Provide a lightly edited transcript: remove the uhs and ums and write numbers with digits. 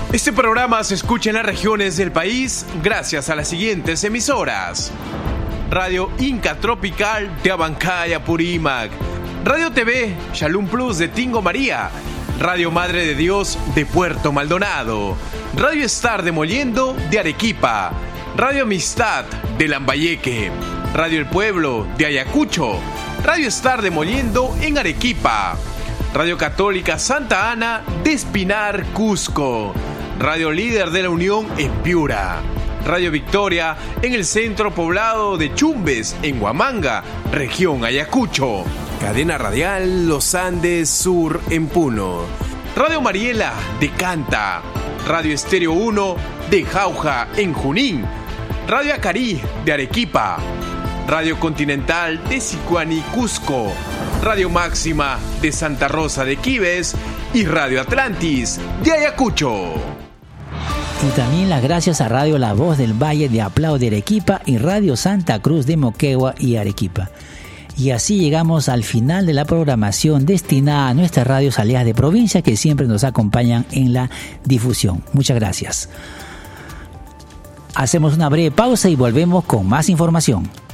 Este programa se escucha en las regiones del país gracias a las siguientes emisoras: Radio Inca Tropical de Abancaya, Purímac, Radio TV Shalom Plus de Tingo María, Radio Madre de Dios de Puerto Maldonado, Radio Star de Mollendo de Arequipa, Radio Amistad de Lambayeque, Radio El Pueblo de Ayacucho, Radio Star de Mollendo en Arequipa, Radio Católica Santa Ana de Espinar, Cusco, Radio Líder de la Unión en Piura, Radio Victoria en el centro poblado de Chumbes en Huamanga, región Ayacucho, Cadena Radial Los Andes Sur en Puno, Radio Mariela de Canta, Radio Estéreo 1 de Jauja en Junín, Radio Acarí de Arequipa, Radio Continental de Sicuani, Cusco, Radio Máxima de Santa Rosa de Quibes y Radio Atlantis de Ayacucho. Y también las gracias a Radio La Voz del Valle de Aplao de Arequipa y Radio Santa Cruz de Moquegua y Arequipa. Y así llegamos al final de la programación destinada a nuestras radios aliadas de provincia que siempre nos acompañan en la difusión. Muchas gracias. Hacemos una breve pausa y volvemos con más información.